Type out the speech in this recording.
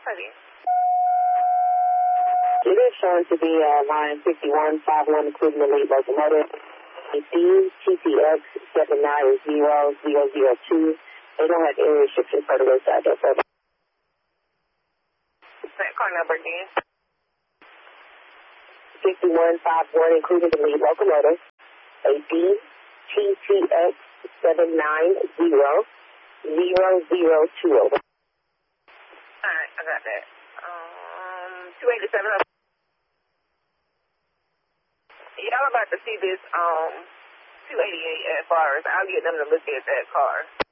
Ready. It is showing to be line 5151, including the lead locomotive. TTX 7900002. They don't have any restrictions for the roadside though. That car number again. 5151, including the lead locomotive. TTX 7900020. Alright, I got that. 287. Y'all about to see this 288 at Forest. I'll get them to look at that car.